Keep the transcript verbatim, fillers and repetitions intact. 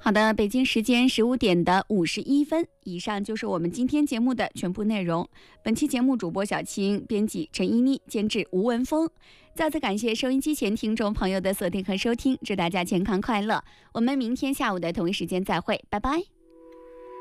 好的，北京时间十五点的五十一分，以上就是我们今天节目的全部内容。本期节目主播小青，编辑陈依妮，监制吴文峰。再次感谢收音机前听众朋友的锁定和收听，祝大家健康快乐。我们明天下午的同一时间再会，拜拜。